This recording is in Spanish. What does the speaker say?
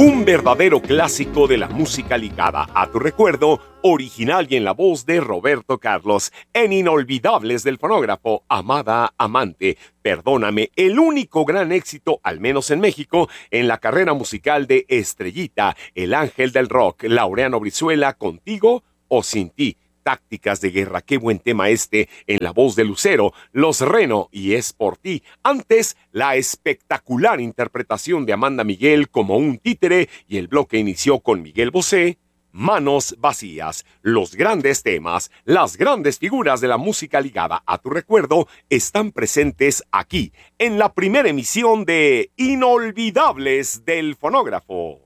Un verdadero clásico de la música ligada a tu recuerdo, original y en la voz de Roberto Carlos, en Inolvidables del Fonógrafo, Amada Amante, Perdóname, el único gran éxito, al menos en México, en la carrera musical de Estrellita, El Ángel del Rock, Laureano Brizuela, Contigo o Sin Ti. Tácticas de guerra, qué buen tema este, en la voz de Lucero, Los Reno y Es por ti. Antes, la espectacular interpretación de Amanda Miguel como un títere y el bloque inició con Miguel Bosé, Manos Vacías. Los grandes temas, las grandes figuras de la música ligada a tu recuerdo están presentes aquí, en la primera emisión de Inolvidables del Fonógrafo.